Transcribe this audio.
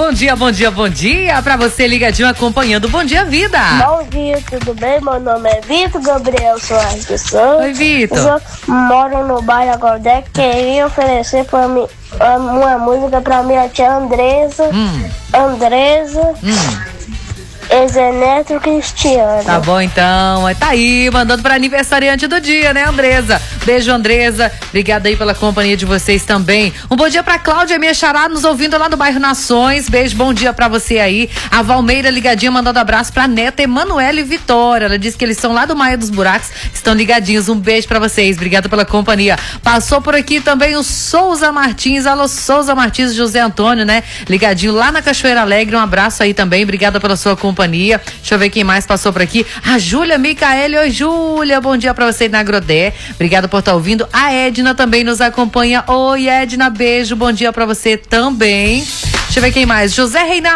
Bom dia, bom dia, bom dia pra você ligadinho acompanhando Bom Dia Vida. Bom dia, tudo bem? Meu nome é Vitor Gabriel Soares de Santos. Oi, Vitor. Eu moro no bairro Agordé. Queria oferecer pra mim uma música pra minha tia Andresa. Ezeneto Cristiano. Tá bom então, tá aí, mandando pra aniversariante do dia, né, Andresa? Beijo, Andresa, obrigada aí pela companhia de vocês também. Um bom dia pra Cláudia, minha xará, nos ouvindo lá no bairro Nações. Beijo, bom dia pra você aí. A Valmeira ligadinha, mandando abraço pra neta Emanuele e Vitória. Ela disse que eles são lá do Maia dos Buracos, estão ligadinhos. Um beijo pra vocês, obrigada pela companhia. Passou por aqui também o Souza Martins. Alô, Souza Martins, José Antônio, né? Ligadinho lá na Cachoeira Alegre, um abraço aí também, obrigada pela sua companhia. Deixa eu ver quem mais passou por aqui. A Júlia Micaele. Oi, Júlia, bom dia pra você na Agrodé. Obrigada por estar ouvindo. A Edna também nos acompanha. Oi, Edna, beijo, bom dia pra você também. Deixa eu ver quem mais. José Reinaldo.